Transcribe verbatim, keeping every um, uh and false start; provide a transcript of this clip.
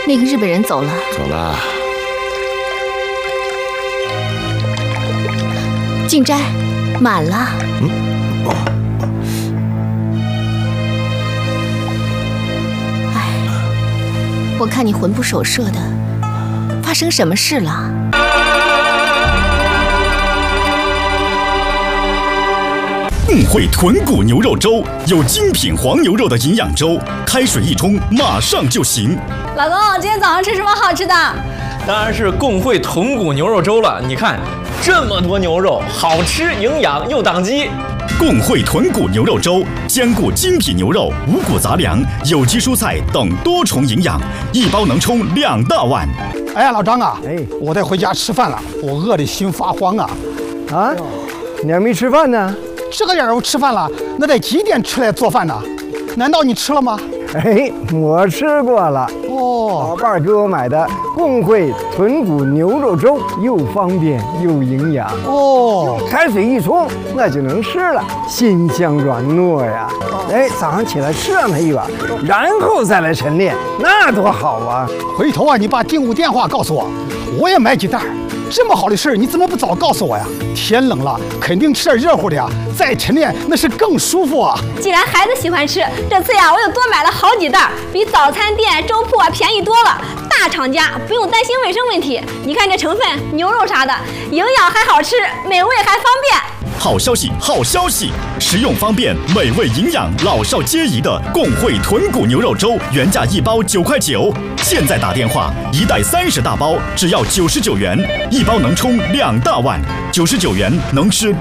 那个日本人走了。 走了。 进斋，满了。嗯。哦。哎，我看你魂不守舍的，发生什么事了？ 共汇豚骨牛肉粥，有精品黄牛肉的营养粥，开水一冲，马上就行。 老公，今天早上吃什么好吃的？ 当然是共汇豚骨牛肉粥了。你看，这么多牛肉，好吃、营养又挡饥。 共汇豚骨牛肉粥兼顾精品牛肉、五谷杂粮、有机蔬菜等多重营养，一包能冲两大碗。 哎呀，老张啊，哎，我得回家吃饭了，我饿得心发慌啊！ 啊，你还没吃饭呢？ 这个点儿我吃饭了，那得几点出来做饭呢？难道你吃了吗？ 哎，我吃过了。哦，老伴儿给我买的共汇豚骨牛肉粥，又方便又营养。哦，开水一冲，那就能吃了，鲜香软糯呀。哎，早上起来吃上它一碗，然后再来晨练，那多好啊！ 回头啊，你把订物电话告诉我，我也买几袋。这么好的事儿，你怎么不早告诉我呀？天冷了，肯定吃点热乎的呀，再晨练那是更舒服啊。 既然孩子喜欢吃，这次呀，我又多买了好几袋，比早餐店、粥铺啊便宜多了。大厂家，不用担心卫生问题。你看这成分，牛肉啥的，营养还好吃，美味还方便。 好消息，好消息！实用方便、美味营养、老少皆宜的共汇豚骨牛肉粥，原价一包九块九，现在打电话，一袋三十大包，只要九十九元，一包能冲两大碗，九十九元能吃